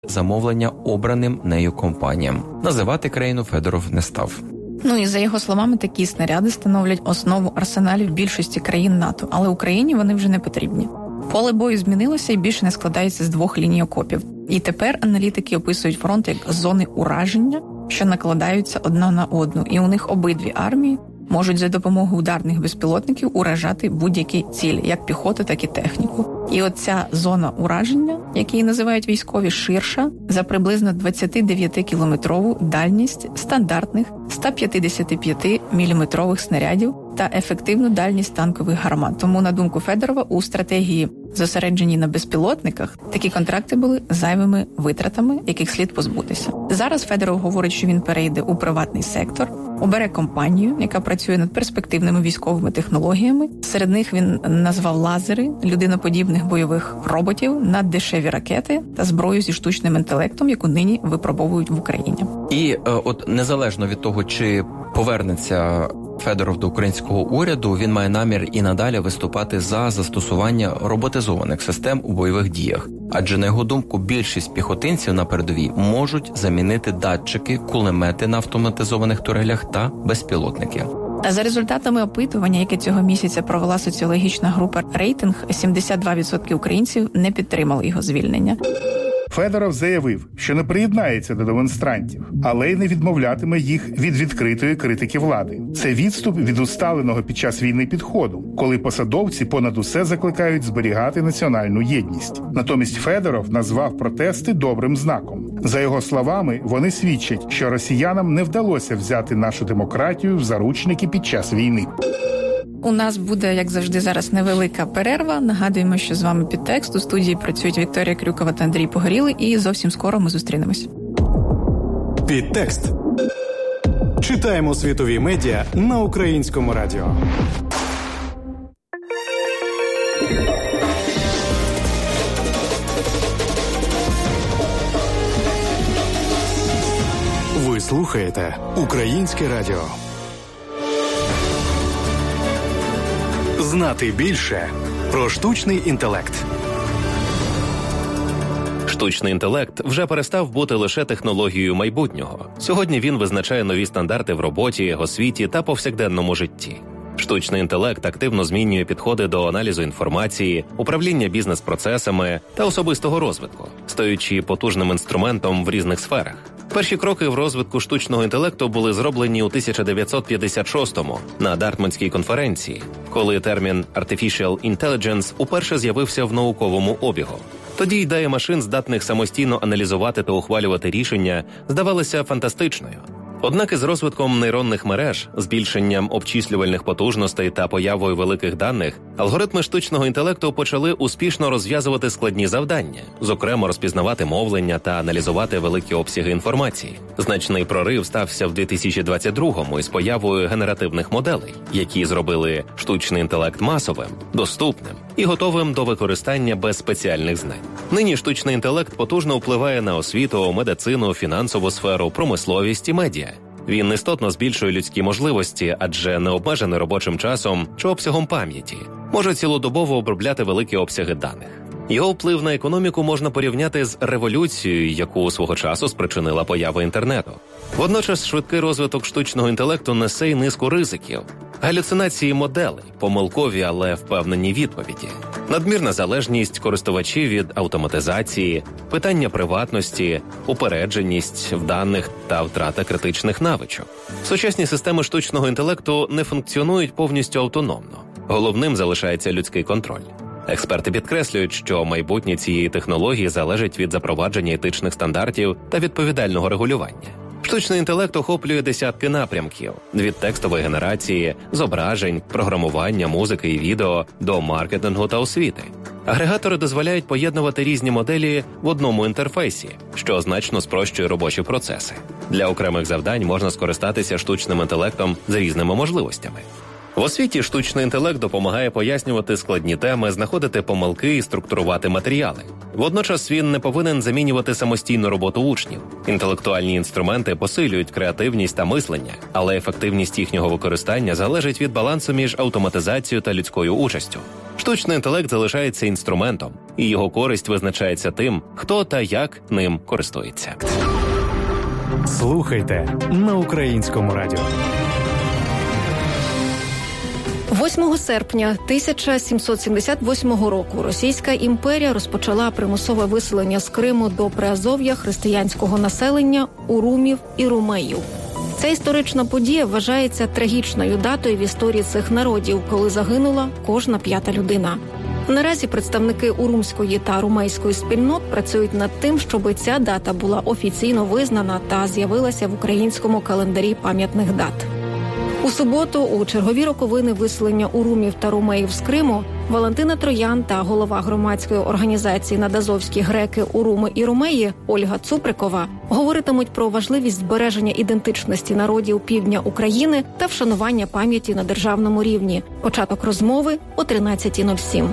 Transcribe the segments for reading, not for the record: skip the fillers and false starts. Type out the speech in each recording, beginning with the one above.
замовлення обраним нею компаніям. Називати країну Федоров не став. І за його словами, такі снаряди становлять основу арсеналів більшості країн НАТО, але Україні вони вже не потрібні. Поле бою змінилося і більше не складається з 2 ліній окопів. І тепер аналітики описують фронт як зони ураження, що накладаються одна на одну. І у них обидві армії можуть за допомогою ударних безпілотників уражати будь-які цілі, як піхоту, так і техніку. І оця зона ураження, яку її називають військові, ширша за приблизно 29-кілометрову дальність стандартних 155-мм снарядів та ефективну дальність танкових гармат. Тому, на думку Федорова, у стратегії, зосередженій на безпілотниках, такі контракти були зайвими витратами, яких слід позбутися. Зараз Федоров говорить, що він перейде у приватний сектор, обере компанію, яка працює над перспективними військовими технологіями. Серед них він назвав лазери, людиноподібних бойових роботів, наддешеві ракети та зброю зі штучним інтелектом, яку нині випробовують в Україні. І от незалежно від того, чи повернеться Федоров до українського уряду, він має намір і надалі виступати за застосування роботизованих систем у бойових діях. Адже, на його думку, більшість піхотинців на передовій можуть замінити датчики, кулемети на автоматизованих турелях та безпілотники. За результатами опитування, яке цього місяця провела соціологічна група «Рейтинг», 72% українців не підтримали його звільнення. Федоров заявив, що не приєднається до демонстрантів, але й не відмовлятиме їх від відкритої критики влади. Це відступ від усталеного під час війни підходу, коли посадовці понад усе закликають зберігати національну єдність. Натомість Федоров назвав протести добрим знаком. За його словами, вони свідчать, що росіянам не вдалося взяти нашу демократію в заручники під час війни. У нас буде, як завжди, зараз невелика перерва. Нагадуємо, що з вами «Підтекст». У студії працюють Вікторія Крюкова та Андрій Погорілий, і зовсім скоро ми зустрінемось. «Підтекст». Читаємо світові медіа на українському радіо. Ви слухаєте Українське радіо. Знати більше про штучний інтелект. Штучний інтелект вже перестав бути лише технологією майбутнього. Сьогодні він визначає нові стандарти в роботі, освіті та повсякденному житті. Штучний інтелект активно змінює підходи до аналізу інформації, управління бізнес-процесами та особистого розвитку, стаючи потужним інструментом в різних сферах. Перші кроки в розвитку штучного інтелекту були зроблені у 1956-му на Дартмутській конференції, коли термін «Artificial Intelligence» уперше з'явився в науковому обігу. Тоді ідея машин, здатних самостійно аналізувати та ухвалювати рішення, здавалася фантастичною. Однак із розвитком нейронних мереж, збільшенням обчислювальних потужностей та появою великих даних, алгоритми штучного інтелекту почали успішно розв'язувати складні завдання, зокрема розпізнавати мовлення та аналізувати великі обсяги інформації. Значний прорив стався в 2022-му із появою генеративних моделей, які зробили штучний інтелект масовим, доступним і готовим до використання без спеціальних знань. Нині штучний інтелект потужно впливає на освіту, медицину, фінансову сферу, промисловість і медіа. Він істотно збільшує людські можливості, адже не обмежений робочим часом чи обсягом пам'яті, може цілодобово обробляти великі обсяги даних. Його вплив на економіку можна порівняти з революцією, яку свого часу спричинила поява інтернету. Водночас швидкий розвиток штучного інтелекту несе й низку ризиків. Галюцинації моделей, помилкові, але впевнені відповіді, надмірна залежність користувачів від автоматизації, питання приватності, упередженість в даних та втрата критичних навичок. Сучасні системи штучного інтелекту не функціонують повністю автономно. Головним залишається людський контроль. Експерти підкреслюють, що майбутнє цієї технології залежить від запровадження етичних стандартів та відповідального регулювання. Штучний інтелект охоплює десятки напрямків – від текстової генерації, зображень, програмування, музики і відео до маркетингу та освіти. Агрегатори дозволяють поєднувати різні моделі в одному інтерфейсі, що значно спрощує робочі процеси. Для окремих завдань можна скористатися штучним інтелектом з різними можливостями. В освіті штучний інтелект допомагає пояснювати складні теми, знаходити помилки і структурувати матеріали. Водночас він не повинен замінювати самостійну роботу учнів. Інтелектуальні інструменти посилюють креативність та мислення, але ефективність їхнього використання залежить від балансу між автоматизацією та людською участю. Штучний інтелект залишається інструментом, і його користь визначається тим, хто та як ним користується. Слухайте на Українському радіо. 8 серпня 1778 року Російська імперія розпочала примусове виселення з Криму до Приазов'я християнського населення урумів і румеїв. Ця історична подія вважається трагічною датою в історії цих народів, коли загинула кожна 5-та людина. Наразі представники урумської та румейської спільнот працюють над тим, щоб ця дата була офіційно визнана та з'явилася в українському календарі пам'ятних дат. У суботу, у чергові роковини виселення урумів та румеїв з Криму, Валентина Троян та голова громадської організації «Надазовські греки, уруми і румеї» Ольга Цуприкова говоритимуть про важливість збереження ідентичності народів півдня України та вшанування пам'яті на державному рівні. Початок розмови о 13:07.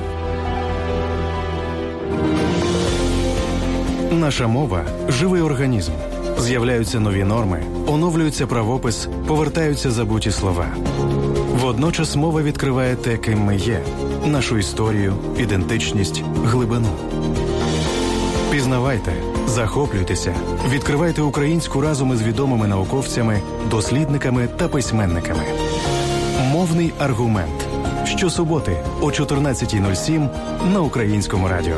Наша мова – живий організм. З'являються нові норми, оновлюється правопис, повертаються забуті слова. Водночас мова відкриває те, ким ми є – нашу історію, ідентичність, глибину. Пізнавайте, захоплюйтеся, відкривайте українську разом із відомими науковцями, дослідниками та письменниками. Мовний аргумент. Щосуботи о 14:07 на Українському радіо.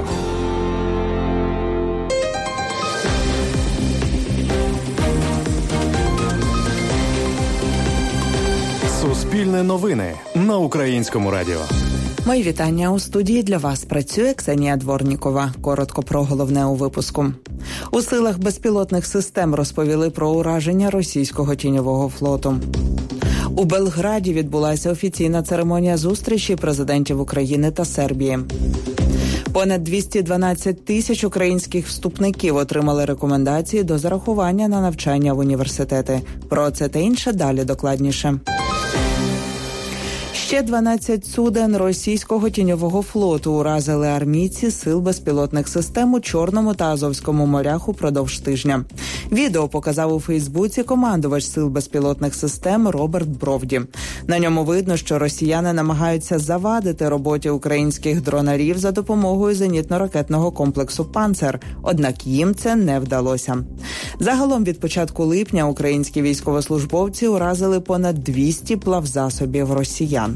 Суспільне новини на Українському радіо. Мої вітання. У студії для вас працює Ксенія Дворнікова. Коротко про головне у випуску. У силах безпілотних систем розповіли про ураження російського тіньового флоту. У Белграді відбулася офіційна церемонія зустрічі президентів України та Сербії. Понад 212 тисяч українських вступників отримали рекомендації до зарахування на навчання в університети. Про це та інше далі докладніше. Ще 12 суден російського тіньового флоту уразили армійці сил безпілотних систем у Чорному та Азовському морях упродовж тижня. Відео показав у Фейсбуці командувач сил безпілотних систем Роберт Бровді. На ньому видно, що росіяни намагаються завадити роботі українських дронарів за допомогою зенітно-ракетного комплексу «Панцер», однак їм це не вдалося. Загалом від початку липня українські військовослужбовці уразили понад 200 плавзасобів росіян.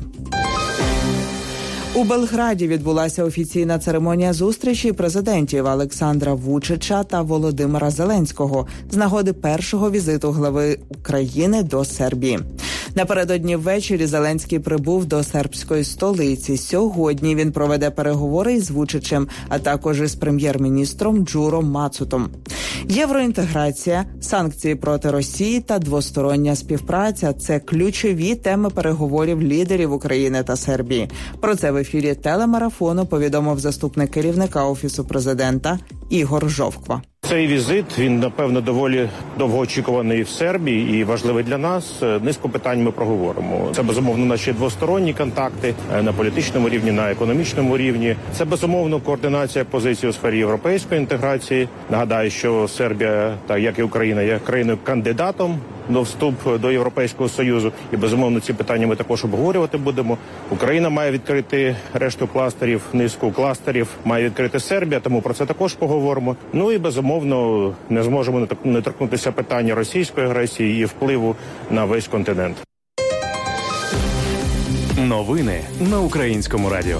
У Белграді відбулася офіційна церемонія зустрічі президентів Олександра Вучича та Володимира Зеленського з нагоди першого візиту глави України до Сербії. Напередодні ввечері Зеленський прибув до сербської столиці. Сьогодні він проведе переговори із Вучичем, а також із прем'єр-міністром Джуром Мацутом. Євроінтеграція, санкції проти Росії та двостороння співпраця – це ключові теми переговорів лідерів України та Сербії. Про це в ефірі телемарафону повідомив заступник керівника Офісу президента Ігор Жовква. Цей візит, він, напевно, доволі довгоочікуваний в Сербії і важливий для нас. Низку питань ми проговоримо. Це, безумовно, наші двосторонні контакти на політичному рівні, на економічному рівні. Це, безумовно, координація позицій у сфері європейської інтеграції. Нагадаю, що Сербія, так як і Україна, є країною-кандидатом на вступ до Європейського Союзу. І, безумовно, ці питання ми також обговорювати будемо. Україна має відкрити решту кластерів, низку кластерів має відкрити Сербія, тому про це також поговоримо. Ну і, безумовно, не зможемо не торкнутися питання російської агресії і впливу на весь континент. Новини на Українському радіо.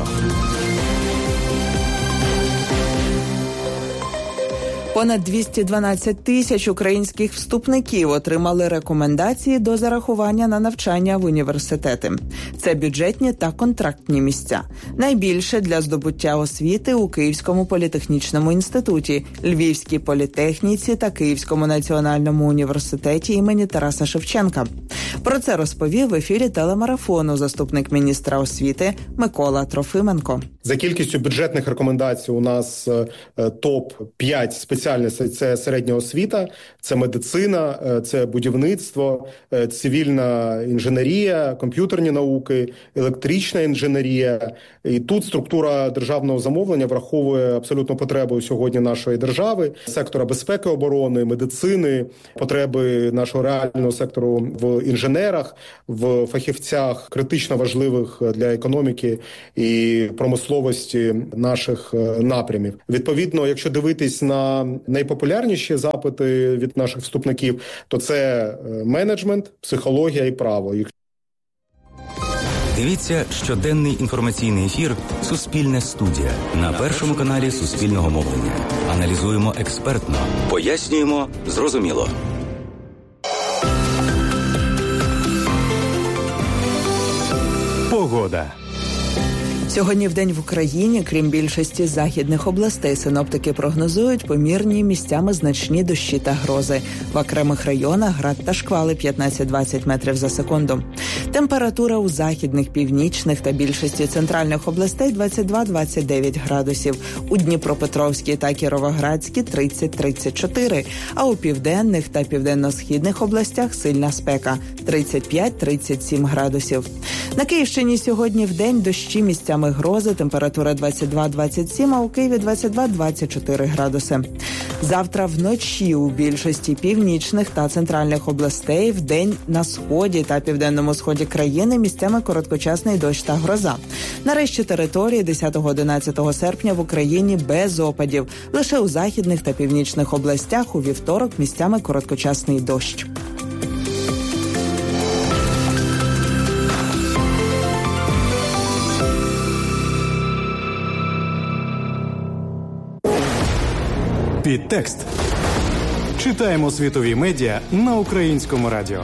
Понад 212 тисяч українських вступників отримали рекомендації до зарахування на навчання в університети. Це бюджетні та контрактні місця. Найбільше для здобуття освіти у Київському політехнічному інституті, Львівській політехніці та Київському національному університеті імені Тараса Шевченка. Про це розповів в ефірі телемарафону заступник міністра освіти Микола Трофименко. За кількістю бюджетних рекомендацій у нас топ-5 спеціальностей – це середня освіта, це медицина, це будівництво, цивільна інженерія, комп'ютерні науки, електрична інженерія. І тут структура державного замовлення враховує абсолютно потребу сьогодні нашої держави, сектора безпеки, оборони, медицини, потреби нашого реального сектору в інженерах, в фахівцях критично важливих для економіки і промисловості наших напрямів. Відповідно, якщо дивитись на найпопулярніші запити від наших вступників, то це менеджмент, психологія і право. Дивіться щоденний інформаційний ефір «Суспільне студія» на Першому каналі Суспільного мовлення. Аналізуємо експертно, пояснюємо зрозуміло. Погода. Сьогодні вдень в Україні, крім більшості західних областей, синоптики прогнозують помірні, місцями значні дощі та грози. В окремих районах град та шквали 15-20 метрів за секунду. Температура у західних, північних та більшості центральних областей 22-29 градусів. У Дніпропетровській та Кіровоградській 30-34, а у південних та південно-східних областях сильна спека 35-37 градусів. На Київщині сьогодні вдень дощі, місцями грози, температура 22-27, а у Києві 22-24 градуси. Завтра вночі у більшості північних та центральних областей, вдень на сході та південному сході країни місцями короткочасний дощ та гроза. На решті території 10-11 серпня в Україні без опадів. Лише у західних та північних областях у вівторок місцями короткочасний дощ. Підтекст. Читаємо світові медіа на Українському радіо.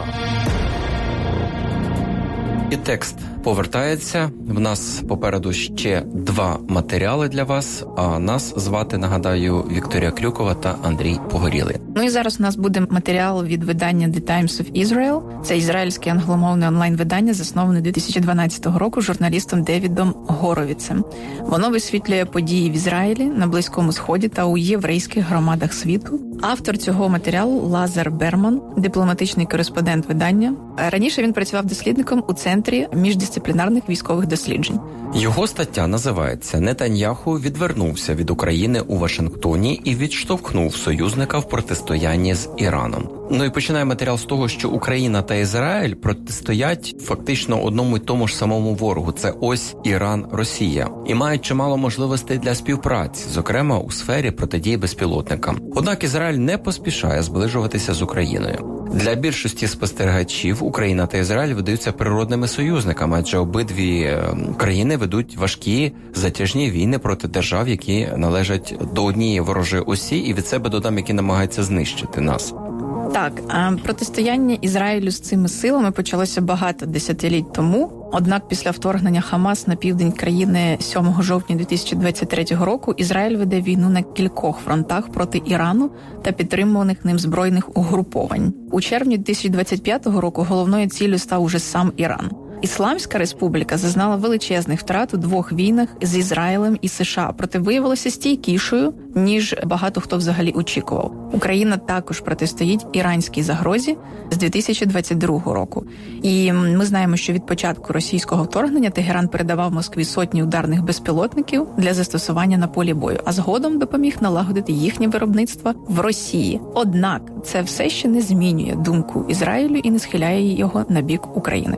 Підтекст повертається. В нас попереду ще 2 матеріали для вас, а нас звати, нагадаю, Вікторія Клюкова та Андрій Погорілий. Ну і зараз у нас буде матеріал від видання The Times of Israel. Це ізраїльське англомовне онлайн-видання, засноване 2012 року журналістом Девідом Горовіцем. Воно висвітлює події в Ізраїлі, на Близькому Сході та у єврейських громадах світу. Автор цього матеріалу Лазар Берман, дипломатичний кореспондент видання. Раніше він працював дослідником у Центрі міждисциплінарних військових досліджень. Його стаття називається «Нетаньяху відвернувся від України у Вашингтоні і відштовхнув союзника в протистоянні з Іраном». Ну і починає матеріал з того, що Україна та Ізраїль протистоять фактично одному й тому ж самому ворогу. Це ось Іран, Росія. І мають чимало можливостей для співпраці, зокрема у сфері протидії безпілотникам. Однак Ізраїль не поспішає зближуватися з Україною. Для більшості спостерігачів Україна та Ізраїль видаються природними союзниками, адже обидві країни ведуть важкі затяжні війни проти держав, які належать до однієї ворожої осі, і від себе додам, які намагаються знищити нас. Так, протистояння Ізраїлю з цими силами почалося багато десятиліть тому. Однак після вторгнення Хамас на південь країни 7 жовтня 2023 року Ізраїль веде війну на кількох фронтах проти Ірану та підтримуваних ним збройних угруповань. У червні 2025 року головною ціллю став уже сам Іран. Ісламська республіка зазнала величезних втрат у 2 війнах з Ізраїлем і США, проте виявилася стійкішою, ніж багато хто взагалі очікував. Україна також протистоїть іранській загрозі з 2022 року. І ми знаємо, що від початку російського вторгнення Тегеран передавав Москві сотні ударних безпілотників для застосування на полі бою, а згодом допоміг налагодити їхнє виробництво в Росії. Однак це все ще не змінює думку Ізраїлю і не схиляє його на бік України.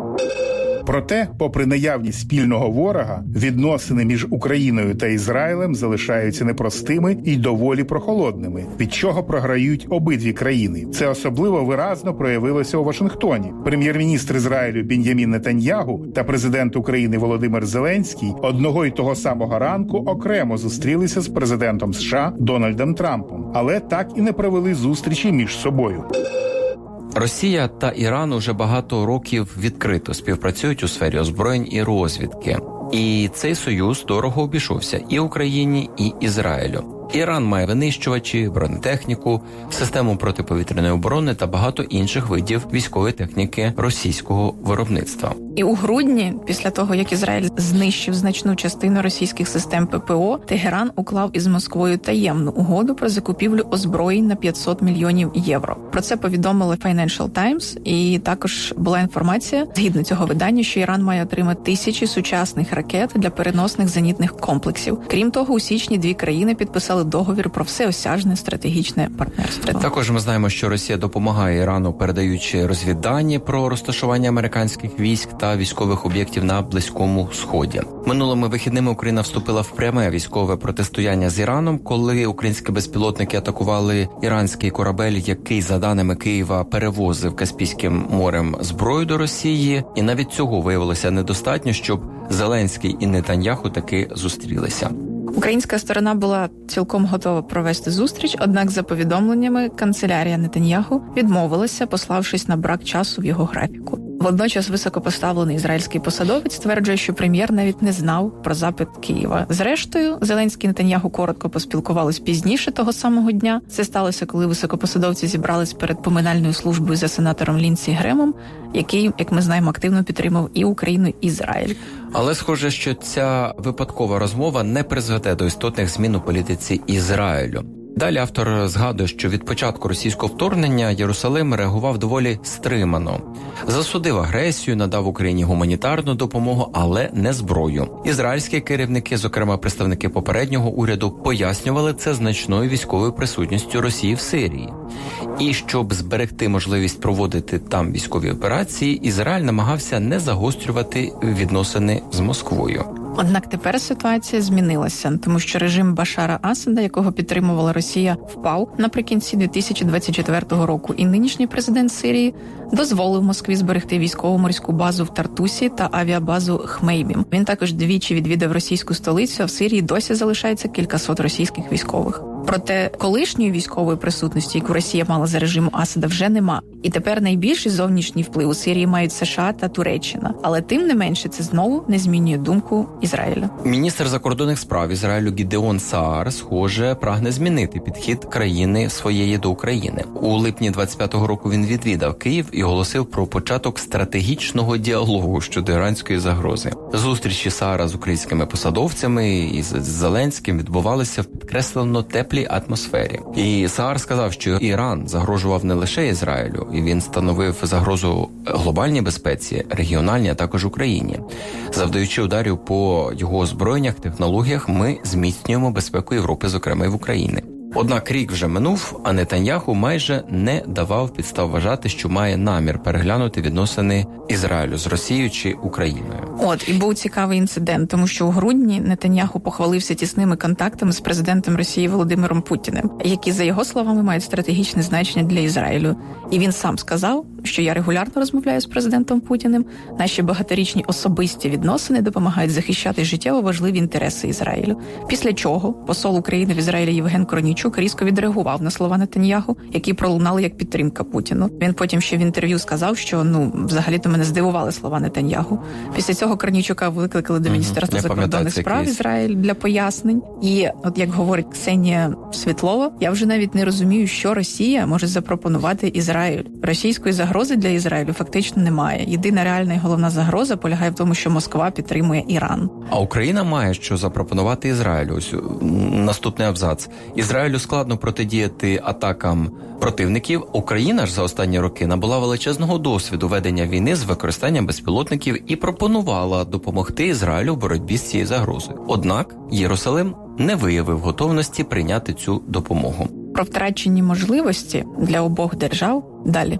Проте, попри наявність спільного ворога, відносини між Україною та Ізраїлем залишаються непростими і доволі прохолодними, від чого програють обидві країни. Це особливо виразно проявилося у Вашингтоні. Прем'єр-міністр Ізраїлю Бін'ямін Нетаньяху та президент України Володимир Зеленський одного й того самого ранку окремо зустрілися з президентом США Дональдом Трампом, але так і не провели зустрічі між собою. Росія та Іран уже багато років відкрито співпрацюють у сфері озброєнь і розвідки. І цей союз дорого обійшовся і Україні, і Ізраїлю. Іран має винищувачі, бронетехніку, систему протиповітряної оборони та багато інших видів військової техніки російського виробництва. І у грудні, після того, як Ізраїль знищив значну частину російських систем ППО, Тегеран уклав із Москвою таємну угоду про закупівлю озброєнь на 500 мільйонів євро. Про це повідомили Financial Times, і також була інформація, згідно цього видання, що Іран має отримати 1000 сучасних ракет для переносних зенітних комплексів. Крім того, у січні дві країни підписали договір про всеосяжне стратегічне партнерство. Також ми знаємо, що Росія допомагає Ірану, передаючи розвіддані про розташування американських військ та військових об'єктів на Близькому Сході. Минулими вихідними Україна вступила в пряме військове протистояння з Іраном, коли українські безпілотники атакували іранський корабель, який, за даними Києва, перевозив Каспійським морем зброю до Росії. І навіть цього виявилося недостатньо, щоб Зеленський і Нетаньяху таки зустрілися. Українська сторона була цілком готова провести зустріч, однак за повідомленнями канцелярія Нетаньяху відмовилася, пославшись на брак часу в його графіку. Водночас високопоставлений ізраїльський посадовець стверджує, що прем'єр навіть не знав про запит Києва. Зрештою, Зеленський і Нетаньяху коротко поспілкувались пізніше того самого дня. Це сталося, коли високопосадовці зібрались перед поминальною службою за сенатором Лінсі Гремом, який, як ми знаємо, активно підтримав і Україну, і Ізраїль. Але схоже, що ця випадкова розмова не призведе до істотних змін у політиці Ізраїлю. Далі автор згадує, що від початку російського вторгнення Єрусалим реагував доволі стримано. Засудив агресію, надав Україні гуманітарну допомогу, але не зброю. Ізраїльські керівники, зокрема представники попереднього уряду, пояснювали це значною військовою присутністю Росії в Сирії. І щоб зберегти можливість проводити там військові операції, Ізраїль намагався не загострювати відносини з Москвою. Однак тепер ситуація змінилася, тому що режим Башара Асада, якого підтримувала Росія, впав наприкінці 2024 року, і нинішній президент Сирії дозволив Москві зберегти військово-морську базу в Тартусі та авіабазу Хмеймім. Він також двічі відвідав російську столицю, а в Сирії досі залишається кількасот російських військових. Проте колишньої військової присутності, яку Росія мала за режиму Асада, вже нема. І тепер найбільший зовнішній вплив у Сирії мають США та Туреччина. Але тим не менше це знову не змінює думку Ізраїля. Міністр закордонних справ Ізраїлю Гідеон Саар, схоже, прагне змінити підхід країни своєї до України. У липні 25-го року він відвідав Київ і оголосив про початок стратегічного діалогу щодо іранської загрози. Зустрічі Саара з українськими посадовцями і з Зеленським відбувалися в підкреслено теплій атмосфері. І Саар сказав, що Іран загрожував не лише Ізраїлю, і він становив загрозу глобальній безпеці, регіональній, а також Україні. Завдаючи ударів по його озброєннях, технологіях, ми зміцнюємо безпеку Європи, зокрема і в Україні. Однак рік вже минув, а Нетаньяху майже не давав підстав вважати, що має намір переглянути відносини Ізраїлю з Росією чи Україною. І був цікавий інцидент, тому що у грудні Нетаньяху похвалився тісними контактами з президентом Росії Володимиром Путіним, які, за його словами, мають стратегічне значення для Ізраїлю. І він сам сказав, що я регулярно розмовляю з президентом Путіним, наші багаторічні особисті відносини допомагають захищати життєво важливі інтереси Ізраїлю. Після чого посол України в Ізраїлі Євген Корнійчук різко відреагував на слова Нетаньяху, які пролунали як підтримка Путіну. Він потім ще в інтерв'ю сказав, що, взагалі-то мене здивували слова Нетаньяху. Після цього Корнійчука викликали до Міністерства закордонних справ Ізраїль для пояснень. І, як говорить Ксенія Світлова, я вже навіть не розумію, що Росія може запропонувати Ізраїлю. Російської загрози для Ізраїлю фактично немає. Єдина реальна і головна загроза полягає в тому, що Москва підтримує Іран. А Україна має що запропонувати Ізраїлю. Ось наступний абзац. Ізраїлю складно протидіяти атакам противників. Україна ж за останні роки набула величезного досвіду ведення війни з використанням безпілотників і пропонувала допомогти Ізраїлю в боротьбі з цією загрозою. Однак Єрусалим не виявив готовності прийняти цю допомогу. Про втрачені можливості для обох держав далі.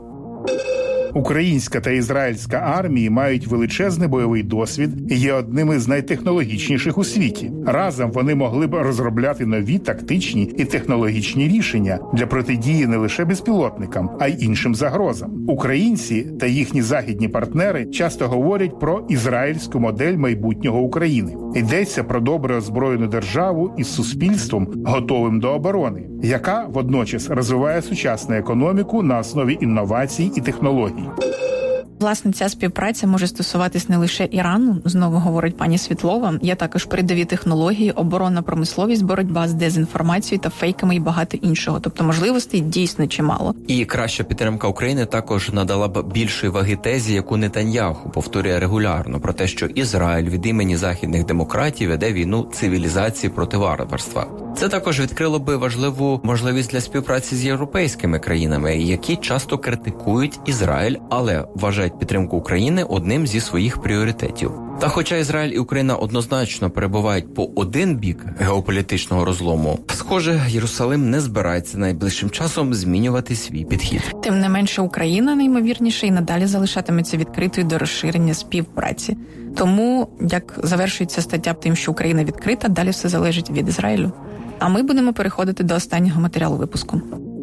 Українська та ізраїльська армії мають величезний бойовий досвід і є одними з найтехнологічніших у світі. Разом вони могли б розробляти нові тактичні і технологічні рішення для протидії не лише безпілотникам, а й іншим загрозам. Українці та їхні західні партнери часто говорять про ізраїльську модель майбутнього України. Йдеться про добре озброєну державу із суспільством, готовим до оборони, яка водночас розвиває сучасну економіку на основі інновацій і технологій. Власне, ця співпраця може стосуватись не лише Ірану, знову говорить пані Світлова, є також передові технології, оборонна промисловість, боротьба з дезінформацією та фейками і багато іншого. Тобто можливостей дійсно чимало. І краща підтримка України також надала б більшої ваги тезі, яку Нетаньяху повторює регулярно, про те, що Ізраїль від імені західних демократій веде війну цивілізації проти варварства. Це також відкрило би важливу можливість для співпраці з європейськими країнами, які часто критикують Ізраїль, але вважають підтримку України одним зі своїх пріоритетів. Та хоча Ізраїль і Україна однозначно перебувають по один бік геополітичного розлому, схоже, Єрусалим не збирається найближчим часом змінювати свій підхід. Тим не менше, Україна, найімовірніше, і надалі залишатиметься відкритою до розширення співпраці. Тому, як завершується стаття тим, що Україна відкрита, далі все залежить від Ізраїлю. А ми будемо переходити до останнього матеріалу випуску.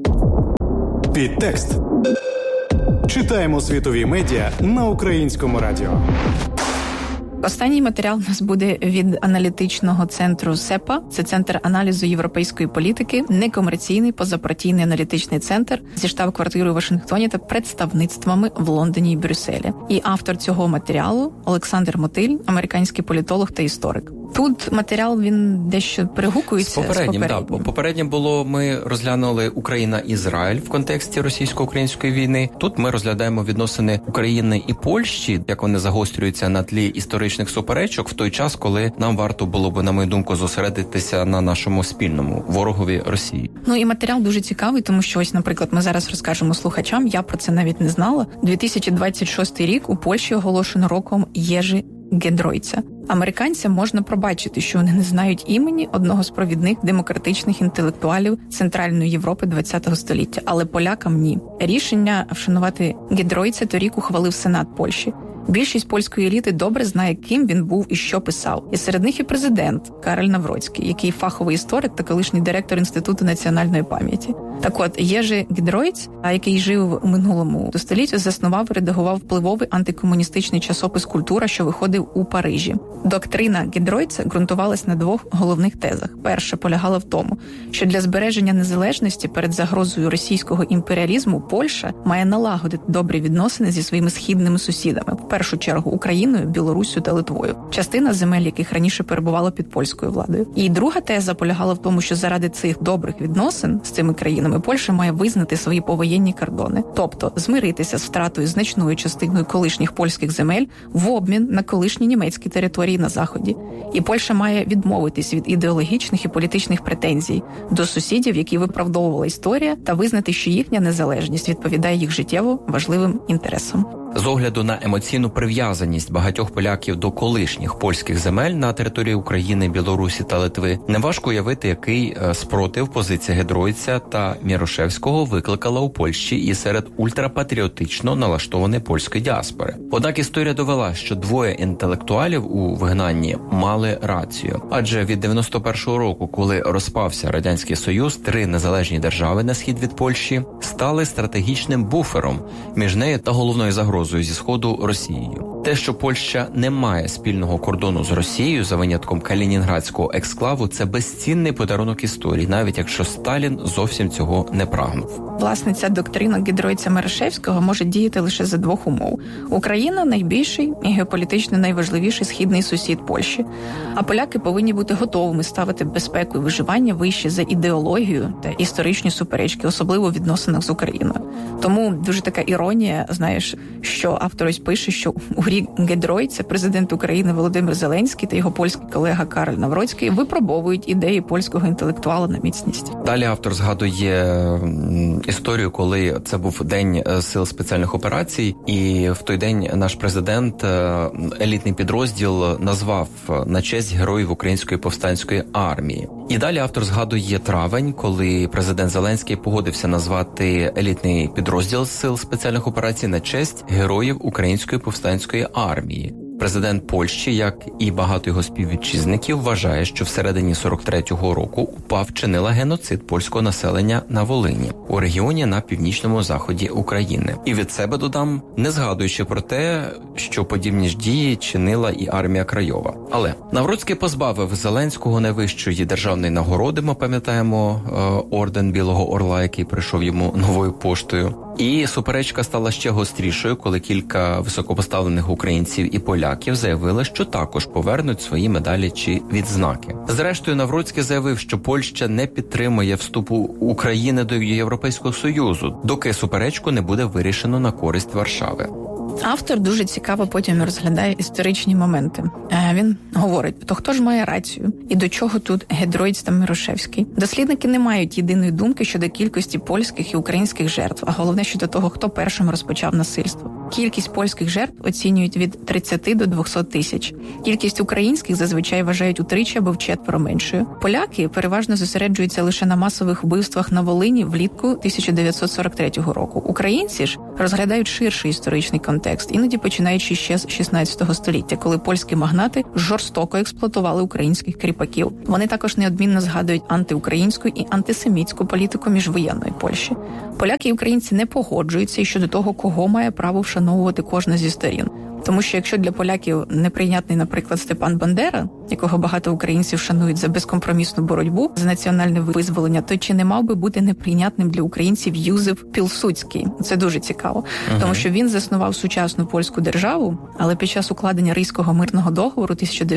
Підтекст. Читаємо світові медіа на Українському радіо. Останній матеріал у нас буде від аналітичного центру СЕПА. Це Центр аналізу європейської політики, некомерційний позапартійний аналітичний центр зі штаб-квартирою у Вашингтоні та представництвами в Лондоні і Брюсселі. І автор цього матеріалу Олександр Мотиль, американський політолог та історик. Тут матеріал, він дещо перегукується з попереднім. Попереднє було, ми розглянули Україна-Ізраїль в контексті російсько-української війни. Тут ми розглядаємо відносини України і Польщі, як вони загострюються на тлі історичних суперечок в той час, коли нам варто було б, на мою думку, зосередитися на нашому спільному ворогові Росії. Ну і матеріал дуже цікавий, тому що ось, наприклад, ми зараз розкажемо слухачам, я про це навіть не знала. 2026 рік у Польщі оголошено роком Єжи Гедройця. Американцям можна пробачити, що вони не знають імені одного з провідних демократичних інтелектуалів Центральної Європи ХХ століття, але полякам ні. Рішення вшанувати Гедройця торік ухвалив Сенат Польщі. Більшість польської еліти добре знає, ким він був і що писав. І серед них і президент Кароль Навроцький, який фаховий історик та колишній директор Інституту національної пам'яті. Так от, Єжи Гедройц, який жив у минулому столітті, заснував і редагував впливовий антикомуністичний часопис «Культура», що виходив у Парижі. Доктрина Гедройца ґрунтувалась на двох головних тезах. Перша полягала в тому, що для збереження незалежності перед загрозою російського імперіалізму Польща має налагодити добрі відносини зі своїми східними сусідами, в першу чергу Україною, Білоруссю та Литвою, частина земель яких раніше перебувала під польською владою. І друга теза полягала в тому, що заради цих добрих відносин з цими країнами Польща має визнати свої повоєнні кордони, тобто змиритися з втратою значною частиною колишніх польських земель в обмін на колишні німецькі території на Заході. І Польща має відмовитись від ідеологічних і політичних претензій до сусідів, які виправдовувала історія, та визнати, що їхня незалежність відповідає їх життєво важливим інтересам. З огляду на емоційну прив'язаність багатьох поляків до колишніх польських земель на території України, Білорусі та Литви, неважко уявити, який спротив позиція Гедройця та Мірошевського викликала у Польщі і серед ультрапатріотично налаштованої польської діаспори. Однак історія довела, що двоє інтелектуалів у вигнанні мали рацію. Адже від 91-го року, коли розпався Радянський Союз, 3 незалежні держави на схід від Польщі стали стратегічним буфером між нею та головною загрозою зі Сходу Росією. Те, що Польща не має спільного кордону з Росією, за винятком Калінінградського ексклаву, це безцінний подарунок історії, навіть якщо Сталін зовсім цього не прагнув. Власне, ця доктрина Гедройця-Мірошевського може діяти лише за двох умов. Україна – найбільший і геополітично найважливіший східний сусід Польщі. А поляки повинні бути готовими ставити безпеку і виживання вище за ідеологію та історичні суперечки, особливо в відносинах з Україною. Тому дуже така іронія, знаєш, що автор ось пише, що у грі Гедройця президент України Володимир Зеленський та його польський колега Кароль Навроцький випробовують ідеї польського інтелектуала на міцність. Далі автор згадує історію, коли це був День сил спеціальних операцій, і в той день наш президент елітний підрозділ назвав на честь героїв Української повстанської армії. І далі автор згадує травень, коли президент Зеленський погодився назвати елітний підрозділ сил спеціальних операцій на честь героїв Української повстанської армії. Президент Польщі, як і багато його співвітчизників, вважає, що всередині 43-го року УПА вчинила геноцид польського населення на Волині, у регіоні на північному заході України. І від себе додам, не згадуючи про те, що подібні ж дії чинила і армія Крайова. Але Навроцький позбавив Зеленського найвищої державної нагороди, ми пам'ятаємо орден Білого Орла, який прийшов йому новою поштою. І суперечка стала ще гострішою, коли кілька високопоставлених українців і поляків заявили, що також повернуть свої медалі чи відзнаки. Зрештою, Навроцький заявив, що Польща не підтримує вступу України до Європейського Союзу, доки суперечку не буде вирішено на користь Варшави. Автор дуже цікаво потім розглядає історичні моменти. Він говорить, то хто ж має рацію? І до чого тут Гедройц та Мирошевський? Дослідники не мають єдиної думки щодо кількості польських і українських жертв, а головне щодо того, хто першим розпочав насильство. Кількість польських жертв оцінюють від 30 до 200 тисяч. Кількість українських зазвичай вважають утричі або вчетверо меншою. Поляки переважно зосереджуються лише на масових вбивствах на Волині влітку 1943 року. Українці ж розглядають ширший історичний контекст, іноді починаючи ще з 16 століття, коли польські магнати жорстоко експлуатували українських кріпаків. Вони також неодмінно згадують антиукраїнську і антисемітську політику міжвоєнної Польщі. Поляки і українці не погоджуються і щодо того, кого має право вшановувати кожна зі сторін. Тому що якщо для поляків неприйнятний, наприклад, Степан Бандера, якого багато українців шанують за безкомпромісну боротьбу за національне визволення, то чи не мав би бути неприйнятним для українців Юзеф Пілсудський? Це дуже цікаво, тому що він заснував сучасну польську державу, але під час укладення Ризького мирного договору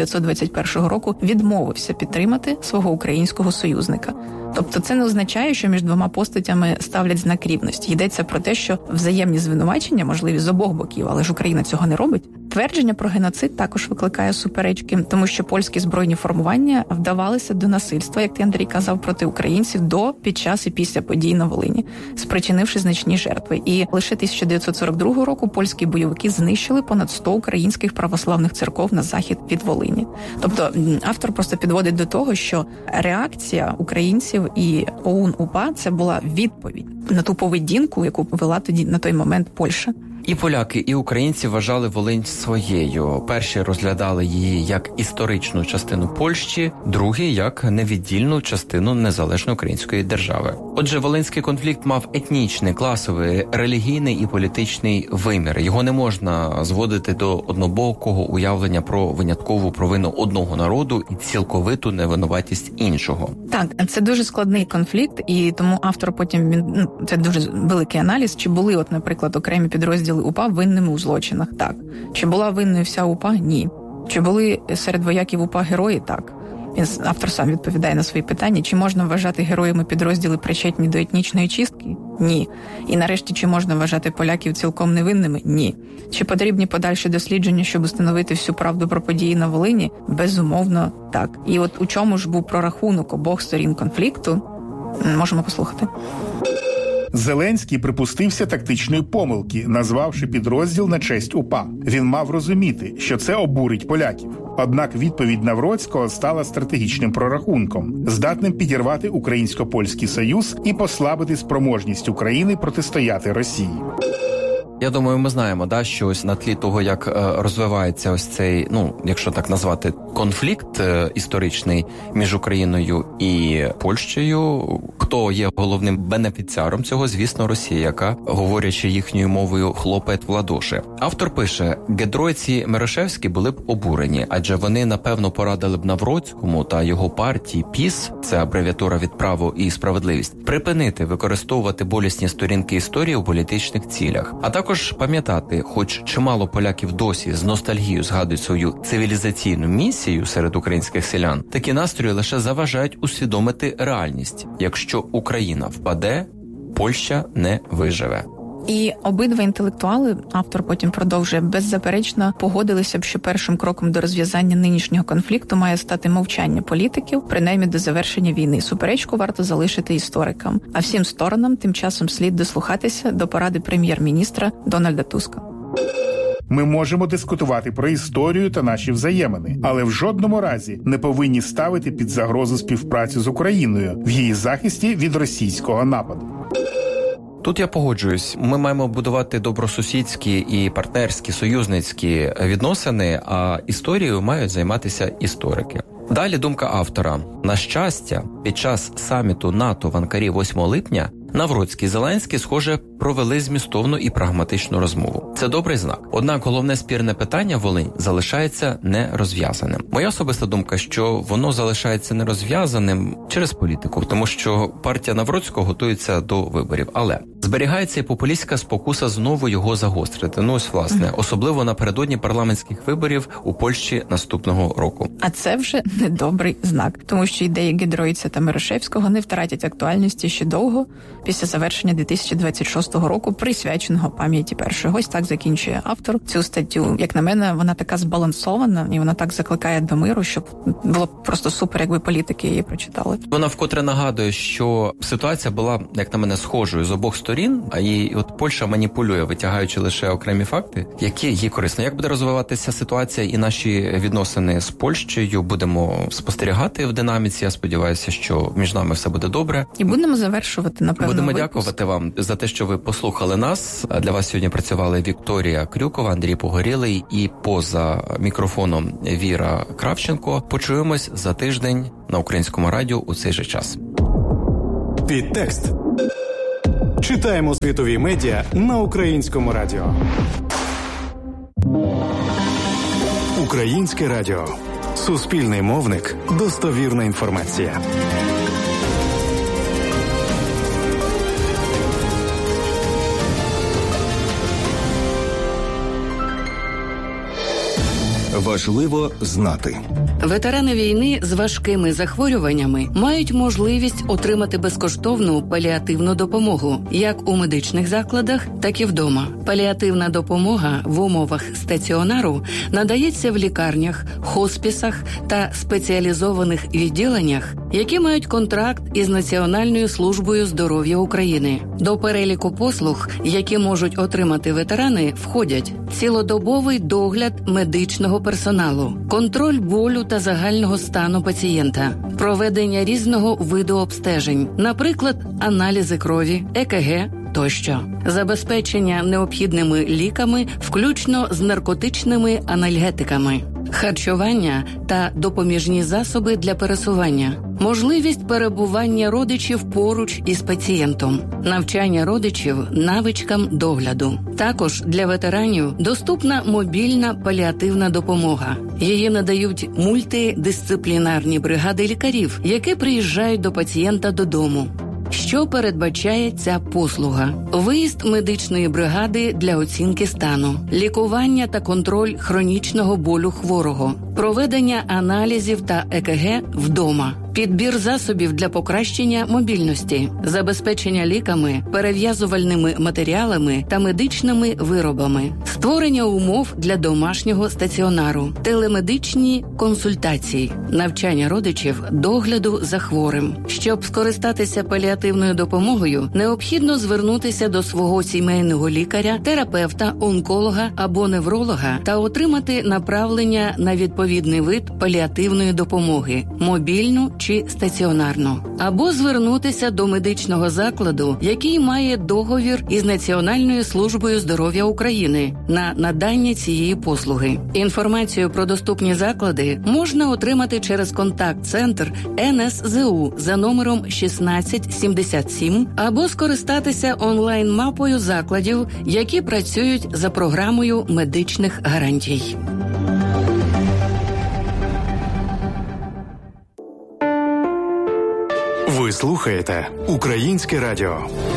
1921 року відмовився підтримати свого українського союзника. Тобто це не означає, що між двома постатями ставлять знак рівності. Йдеться про те, що взаємні звинувачення можливі з обох боків, але ж Україна цього не робить. Твердження про геноцид також викликає суперечки, тому що польські збройні формування вдавалися до насильства, як ти, Андрій, казав, проти українців до, під час і після подій на Волині, спричинивши значні жертви. І лише 1942 року польські бойовики знищили понад 100 українських православних церков на захід від Волині. Тобто автор просто підводить до того, що реакція українців і ОУН-УПА – це була відповідь на ту поведінку, яку вела тоді на той момент Польща. І поляки, і українці вважали Волинь своєю. Перші розглядали її як історичну частину Польщі, другі – як невіддільну частину незалежної української держави. Отже, Волинський конфлікт мав етнічний, класовий, релігійний і політичний вимір. Його не можна зводити до однобокого уявлення про виняткову провину одного народу і цілковиту невинуватість іншого. Так, це дуже складний конфлікт, і тому автор потім, це дуже великий аналіз, чи були, от, наприклад, окремі підрозділи УПА винними у злочинах? Так. Чи була винною вся УПА? Ні. Чи були серед вояків УПА герої? Так. Автор сам відповідає на свої питання. Чи можна вважати героями підрозділи причетні до етнічної чистки? Ні. І нарешті, чи можна вважати поляків цілком невинними? Ні. Чи потрібні подальші дослідження, щоб встановити всю правду про події на Волині? Безумовно, так. І от у чому ж був прорахунок обох сторін конфлікту? Можемо послухати. Зеленський припустився тактичної помилки, назвавши підрозділ на честь УПА. Він мав розуміти, що це обурить поляків. Однак відповідь Навроцького стала стратегічним прорахунком, здатним підірвати Українсько-Польський союз і послабити спроможність України протистояти Росії. Я думаю, ми знаємо, що ось на тлі того, як розвивається ось цей, якщо так назвати, конфлікт історичний між Україною і Польщею, хто є головним бенефіціаром цього, звісно, Росія, яка, говорячи їхньою мовою, хлопає в ладоші. Автор пише, Гедройц і Мирошевський були б обурені, адже вони, напевно, порадили б Навроцькому та його партії ПІС, це абревіатура від «Право і справедливість», припинити використовувати болісні сторінки історії у політичних цілях. А також пам'ятати, хоч чимало поляків досі з ностальгією згадують свою цивілізаційну місію серед українських селян, такі настрої лише заважають усвідомити реальність. Якщо Україна впаде, Польща не виживе. І обидва інтелектуали, автор потім продовжує, беззаперечно погодилися б, що першим кроком до розв'язання нинішнього конфлікту має стати мовчання політиків, принаймні до завершення війни. Суперечку варто залишити історикам. А всім сторонам тим часом слід дослухатися до поради прем'єр-міністра Дональда Туска. Ми можемо дискутувати про історію та наші взаємини, але в жодному разі не повинні ставити під загрозу співпрацю з Україною в її захисті від російського нападу. Тут я погоджуюсь. Ми маємо будувати добросусідські і партнерські, союзницькі відносини, а історією мають займатися історики. Далі думка автора. На щастя, під час саміту НАТО в Анкарі 8 липня Навроцький і Зеленський, схоже, провели змістовну і прагматичну розмову. Це добрий знак. Однак головне спірне питання Волинь залишається нерозв'язаним. Моя особиста думка, що воно залишається нерозв'язаним через політику, тому що партія Навроцького готується до виборів. Але Зберігається і популістська спокуса знову його загострити. Ось, власне, особливо напередодні парламентських виборів у Польщі наступного року. А це вже недобрий знак, тому що ідеї Гідроїца та Мирошевського не втратять актуальності ще довго після завершення 2026 року, присвяченого пам'яті першого. Ось так закінчує автор цю статтю. Як на мене, вона така збалансована, і вона так закликає до миру, щоб було просто супер, якби політики її прочитали. Вона вкотре нагадує, що ситуація була, як на мене, схожою з обох сторін, а і от Польща маніпулює, витягаючи лише окремі факти, які є корисні. Як буде розвиватися ситуація і наші відносини з Польщею, будемо спостерігати в динаміці. Я сподіваюся, що між нами все буде добре. І будемо завершувати, напевно, Будемо випуск. дякувати вам за те, що ви послухали нас. Для вас сьогодні працювали Вікторія Крюкова, Андрій Погорєлий і поза мікрофоном Віра Кравченко. Почуємось за тиждень на Українському радіо у цей же час. Підтекст. Читаємо світові медіа на Українському радіо. Українське радіо. Суспільний мовник. Достовірна інформація. Важливо знати. Ветерани війни з важкими захворюваннями мають можливість отримати безкоштовну паліативну допомогу як у медичних закладах, так і вдома. Паліативна допомога в умовах стаціонару надається в лікарнях, хоспісах та спеціалізованих відділеннях, які мають контракт із Національною службою здоров'я України. До переліку послуг, які можуть отримати ветерани, входять цілодобовий догляд медичного персоналу, контроль болю та загального стану пацієнта, проведення різного виду обстежень, наприклад, аналізи крові, ЕКГ тощо, забезпечення необхідними ліками, включно з наркотичними анальгетиками, харчування та допоміжні засоби для пересування, можливість перебування родичів поруч із пацієнтом, навчання родичів навичкам догляду. Також для ветеранів доступна мобільна паліативна допомога. Її надають мультидисциплінарні бригади лікарів, які приїжджають до пацієнта додому. Що передбачає ця послуга? Виїзд медичної бригади для оцінки стану, лікування та контроль хронічного болю хворого, проведення аналізів та ЕКГ вдома, підбір засобів для покращення мобільності, забезпечення ліками, перев'язувальними матеріалами та медичними виробами, створення умов для домашнього стаціонару, телемедичні консультації, навчання родичів догляду за хворим. Щоб скористатися паліативною допомогою, необхідно звернутися до свого сімейного лікаря, терапевта, онколога або невролога та отримати направлення на відповідний вид паліативної допомоги – мобільну чи стаціонарну, або звернутися до медичного закладу, який має договір із Національною службою здоров'я України на надання цієї послуги. Інформацію про доступні заклади можна отримати через контакт-центр НСЗУ за номером 1677 або скористатися онлайн-мапою закладів, які працюють за програмою медичних гарантій. Ви слухаєте Українське радіо.